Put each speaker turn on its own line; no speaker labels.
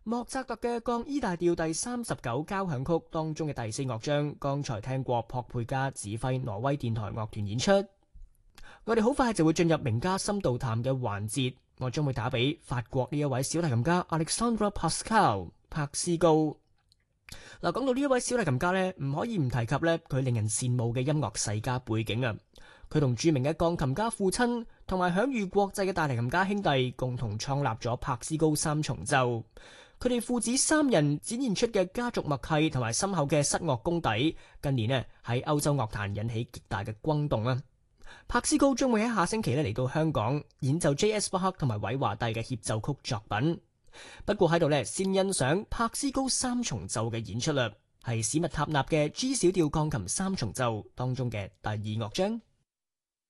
莫扎特嘅降 E 大調第39交響曲當中嘅第4樂章，剛才聽過珀佩加指揮挪威電台樂團演出。我哋好快就會進入名家深度談嘅環節，我將會打俾法國呢一位小提琴家 Alexandre Pascal 柏斯高。嗱，講到呢一位小提琴家呢，唔可以唔提及呢佢令人羨慕嘅音樂世家背景啊！佢同著名嘅鋼琴家父親同埋享譽國際嘅大提琴家兄弟共同創立咗柏斯高三重奏。佢哋父子三人展現出嘅家族默契同埋深厚嘅室樂功底，近年呢喺歐洲樂壇引起極大嘅轟動啊！柏斯高將會喺下星期嚟到香港演奏 J.S. 巴克同埋韋華第嘅協奏曲作品。不過喺度呢，先欣賞柏斯高三重奏嘅演出啦，係史密塔納嘅 G 小調鋼琴三重奏當中嘅第2樂章。